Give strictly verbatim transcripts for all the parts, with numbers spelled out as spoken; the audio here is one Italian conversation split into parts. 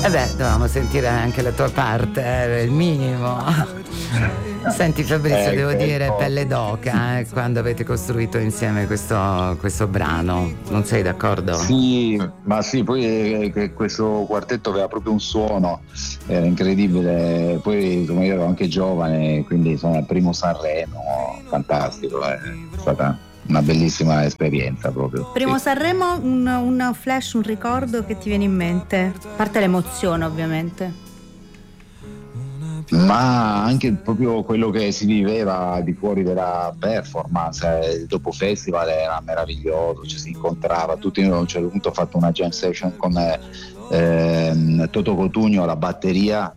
Eh beh, dovevamo sentire anche la tua parte, era il minimo. Senti Fabrizio, Eh, devo che dire po- pelle d'oca eh, quando avete costruito insieme questo, questo brano, non sei d'accordo? Sì, ma sì, poi eh, che questo quartetto aveva proprio un suono, era incredibile. Poi insomma, io ero anche giovane, quindi insomma il primo Sanremo, fantastico, eh. È stata una bellissima esperienza proprio. Primo Sì. Sanremo, un, un flash, un ricordo che ti viene in mente? A parte l'emozione, ovviamente. Ma anche proprio quello che si viveva di fuori della performance, eh, il dopo festival era meraviglioso, ci si incontrava, tutti noi a un certo punto ho fatto una jam session con eh, ehm, Toto Cotugno alla batteria,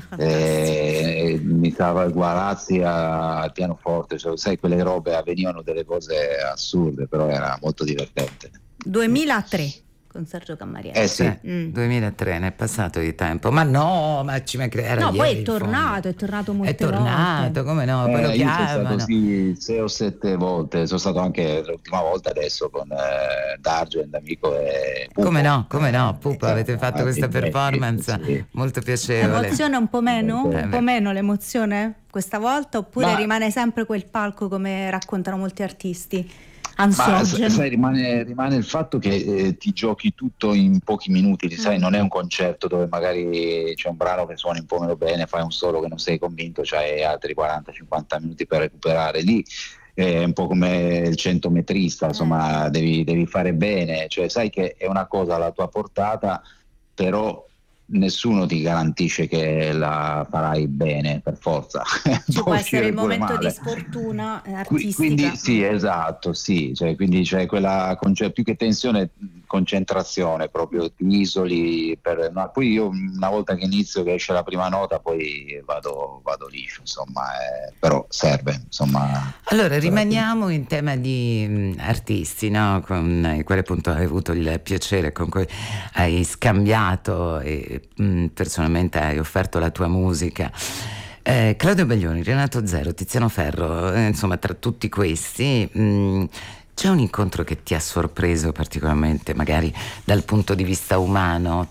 e mi stava Guarazzi a- al pianoforte, cioè, sai, quelle robe avvenivano delle cose assurde, però era molto divertente. duemilatré con Sergio Cammariello. Eh sì. Sì, Mm. duemilatré, ne è passato di tempo. Ma no, ma ci manca- era No, ieri, poi è in fondo. tornato, è tornato molte È tornato, volte. come no? Poi lo Eh, io sono stato chiamano. sì sei o sette volte, sono stato anche l'ultima volta adesso con eh, D'Argent, amico e Pupo. Come no, come no, Pupo, Eh, avete fatto eh, questa eh, sì, performance sì. molto piacevole. L'emozione un po' meno? Eh, Un po' meno l'emozione questa volta? Oppure Ma- rimane sempre quel palco come raccontano molti artisti? Ma Ansiogeno. sai, rimane, rimane il fatto che eh, ti giochi tutto in pochi minuti, sai, Mm. non è un concerto dove magari c'è un brano che suoni un po' meno bene, fai un solo che non sei convinto, c'hai altri quaranta cinquanta minuti per recuperare. Lì è un po' come il centometrista, insomma, devi, devi fare bene, cioè sai che è una cosa alla tua portata, però nessuno ti garantisce che la farai bene per forza. Ci può essere il pure momento di male. sfortuna eh, Qui- artistica. Quindi sì, esatto, sì, cioè, quindi c'è quella conce- più che tensione, concentrazione, proprio ti isoli per, no, poi io una volta che inizio, che esce la prima nota, poi vado, vado liscio, insomma, eh, però serve, insomma. Allora, rimaniamo in tema di mh, artisti, no? Con i quali appunto hai avuto il piacere, con cui hai scambiato e mh, personalmente hai offerto la tua musica. Eh, Claudio Baglioni, Renato Zero, Tiziano Ferro, eh, insomma, tra tutti questi, mh, c'è un incontro che ti ha sorpreso particolarmente, magari dal punto di vista umano?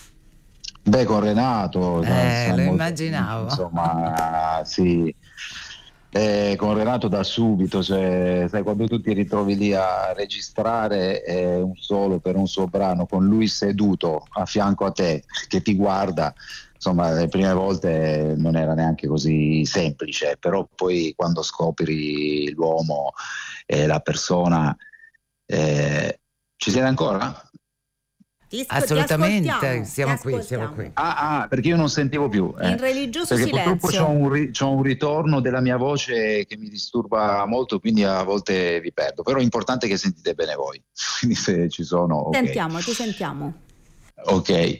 Beh, con Renato, Eh, siamo lo molto- immaginavo. insomma, sì. Eh, con Renato da subito, cioè, sai, quando tu ti ritrovi lì a registrare eh, un solo per un suo brano, con lui seduto a fianco a te, che ti guarda, insomma, le prime volte non era neanche così semplice, però poi quando scopri l'uomo e la persona, eh, ci siete ancora? Ti sc- ti Assolutamente, ascoltiamo, siamo ti qui, siamo ascoltiamo. qui. Ah, ah, perché io non sentivo più. eh. In religioso Perché purtroppo silenzio. c'ho un, ri- c'ho un ritorno della mia voce che mi disturba molto, quindi a volte vi perdo. Però è importante che sentite bene voi. Quindi se ci sono, ok. Sentiamo, ti sentiamo. Ok,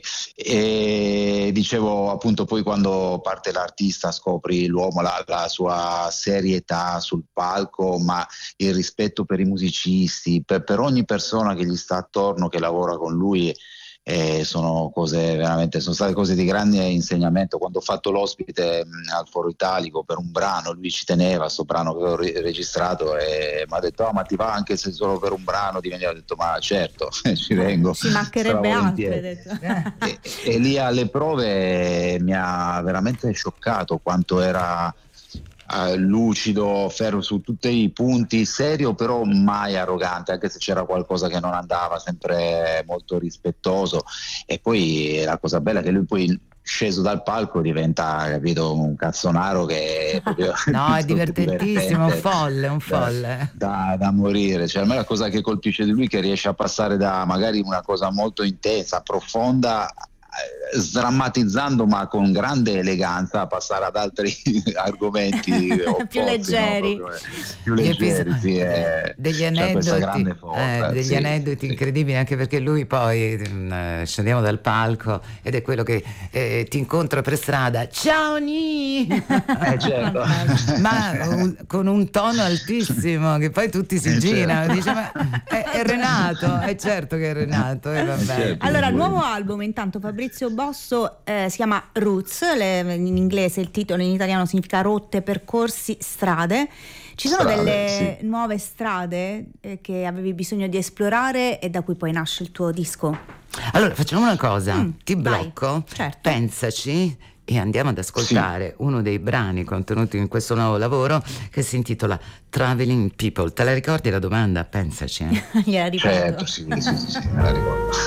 e dicevo appunto poi quando parte l'artista scopri l'uomo, la, la sua serietà sul palco, ma il rispetto per i musicisti, per, per ogni persona che gli sta attorno, che lavora con lui. E sono cose veramente, sono state cose di grande insegnamento. Quando ho fatto l'ospite mh, al Foro Italico per un brano, lui ci teneva a sto brano che ho re- registrato e mi ha detto: oh, ma ti va anche se solo per un brano di venire? Ho detto: ma certo, ci vengo, Ci mancherebbe altro, hai stravolentieri. detto. E, e lì alle prove mi ha veramente scioccato quanto era eh, lucido, fermo su tutti i punti, serio però mai arrogante, anche se c'era qualcosa che non andava, sempre molto rispettoso. E poi la cosa bella è che lui poi sceso dal palco diventa, capito, un cazzonaro che è proprio No, è divertentissimo, un divertente, folle, un da, folle. da, da morire. Cioè, a me la cosa che colpisce di lui è che riesce a passare da magari una cosa molto intensa, profonda, eh, sdrammatizzando ma con grande eleganza, a passare ad altri argomenti opposti, Più leggeri. no? Proprio, eh, più Gli leggeri, episodi- sì, è- degli c'ha questa aneddoti, grande forza, eh, degli sì, aneddoti sì. incredibili, anche perché lui poi mh, eh, scendiamo dal palco ed è quello che eh, ti incontra per strada, ciao Ni! Eh, certo. Ma un- con un tono altissimo che poi tutti si Eh, girano, certo. dice ma è, è Renato, è certo che è Renato, e vabbè. Certo. Allora, il nuovo album, intanto Fabrizio Bosso eh, si chiama Roots, le- in inglese il titolo, in italiano significa rotte, percorsi, strade. Ci sono strade, delle sì. nuove strade eh, che avevi bisogno di esplorare e da cui poi nasce il tuo disco? Allora facciamo una cosa, Mm, ti vai, blocco, certo. pensaci e andiamo ad ascoltare sì. uno dei brani contenuti in questo nuovo lavoro che si intitola Traveling People. Te la ricordi la domanda? Pensaci. Eh? Gliela ripeto. Certo, sì, sì, sì, sì, me la ricordo.